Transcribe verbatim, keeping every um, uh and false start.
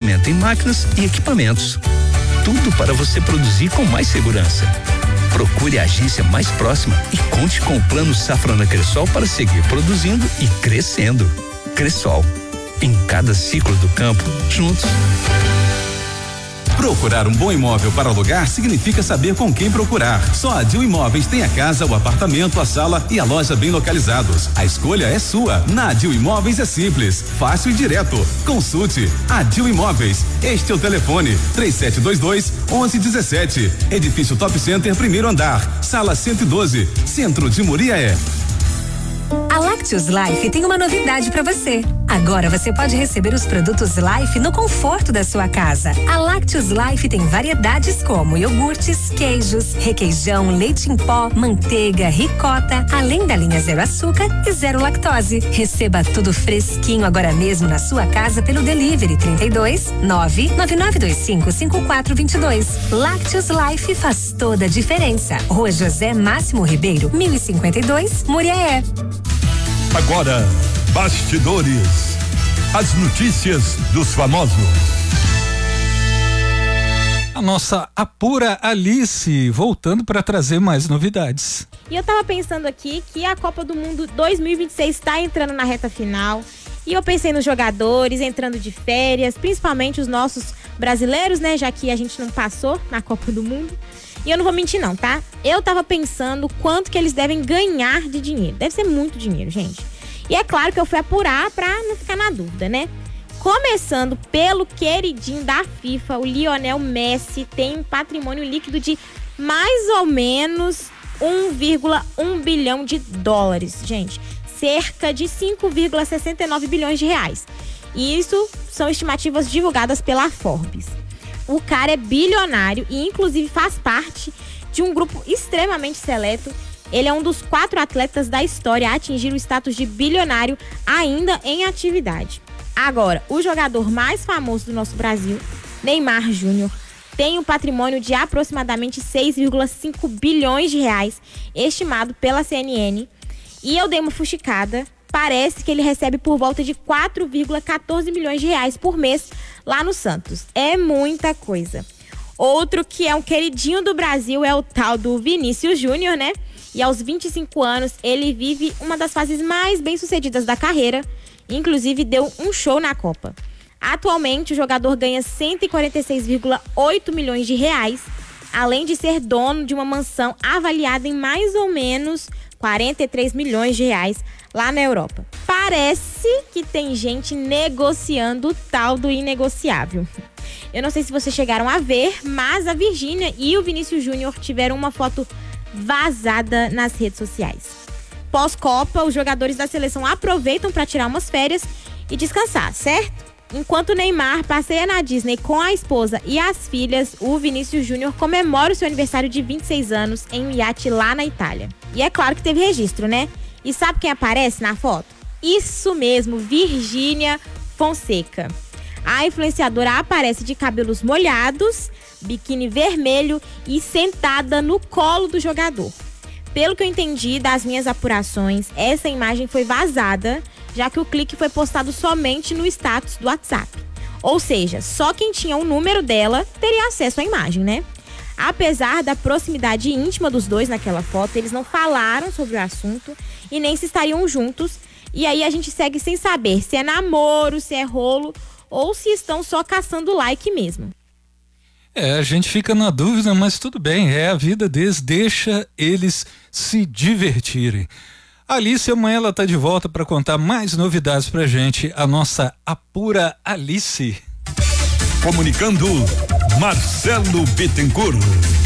investimento em máquinas e equipamentos. Tudo para você produzir com mais segurança. Procure a agência mais próxima e conte com o Plano Safra na Cressol para seguir produzindo e crescendo. Cressol, em cada ciclo do campo, juntos. Procurar um bom imóvel para alugar significa saber com quem procurar. Só a Dil Imóveis tem a casa, o apartamento, a sala e a loja bem localizados. A escolha é sua. Na Dil Imóveis é simples, fácil e direto. Consulte a Dil Imóveis. Este é o telefone três sete dois dois, onze dezessete. Edifício Top Center, primeiro andar, sala cento e doze, centro de Muriaé. A Lactus Life tem uma novidade para você. Agora você pode receber os produtos Life no conforto da sua casa. A Lactus Life tem variedades como iogurtes, queijos, requeijão, leite em pó, manteiga, ricota, além da linha zero açúcar e zero lactose. Receba tudo fresquinho agora mesmo na sua casa pelo delivery trinta e dois, nove nove nove dois cinco, cinco quatro dois dois. Lactus Life faz toda a diferença. Rua José Máximo Ribeiro, mil e cinquenta e dois, Muriaé. Agora, bastidores. As notícias dos famosos. A nossa Apura Alice voltando para trazer mais novidades. E eu tava pensando aqui que a Copa do Mundo dois mil e vinte e seis está entrando na reta final. E eu pensei nos jogadores entrando de férias, principalmente os nossos brasileiros, né? Já que a gente não passou na Copa do Mundo. E eu não vou mentir não, tá? Eu tava pensando quanto que eles devem ganhar de dinheiro. Deve ser muito dinheiro, gente. E é claro que eu fui apurar pra não ficar na dúvida, né? Começando pelo queridinho da FIFA, o Lionel Messi tem um patrimônio líquido de mais ou menos um vírgula um bilhão de dólares, gente. Cerca de cinco vírgula sessenta e nove bilhões de reais. E isso são estimativas divulgadas pela Forbes. O cara é bilionário e inclusive faz parte de um grupo extremamente seleto. Ele é um dos quatro atletas da história a atingir o status de bilionário ainda em atividade. Agora, o jogador mais famoso do nosso Brasil, Neymar Júnior, tem um patrimônio de aproximadamente seis vírgula cinco bilhões de reais, estimado pela C N N. E eu dei uma fuxicada. Parece que ele recebe por volta de quatro vírgula quatorze milhões de reais por mês lá no Santos. É muita coisa. Outro que é um queridinho do Brasil é o tal do Vinícius Júnior, né? E aos vinte e cinco anos, ele vive uma das fases mais bem-sucedidas da carreira. Inclusive, deu um show na Copa. Atualmente, o jogador ganha cento e quarenta e seis vírgula oito milhões de reais, além de ser dono de uma mansão avaliada em mais ou menos quarenta e três milhões de reais lá na Europa. Parece que tem gente negociando o tal do inegociável. Eu não sei se vocês chegaram a ver, mas a Virgínia e o Vinícius Júnior tiveram uma foto vazada nas redes sociais. Pós-Copa, os jogadores da seleção aproveitam para tirar umas férias e descansar, certo? Enquanto o Neymar passeia na Disney com a esposa e as filhas, o Vinícius Júnior comemora o seu aniversário de vinte e seis anos em um iate lá na Itália. E é claro que teve registro, né? E sabe quem aparece na foto? Isso mesmo, Virgínia Fonseca. A influenciadora aparece de cabelos molhados, biquíni vermelho e sentada no colo do jogador. Pelo que eu entendi das minhas apurações, essa imagem foi vazada, já que o clique foi postado somente no status do WhatsApp. Ou seja, só quem tinha o número dela teria acesso à imagem, né? Apesar da proximidade íntima dos dois naquela foto, eles não falaram sobre o assunto e nem se estariam juntos. E aí a gente segue sem saber se é namoro, se é rolo ou se estão só caçando like mesmo. É, a gente fica na dúvida, mas tudo bem, é a vida deles, deixa eles se divertirem. A Alice, amanhã ela tá de volta para contar mais novidades pra gente, a nossa Apura Alice. Comunicando, Marcelo Bittencourt.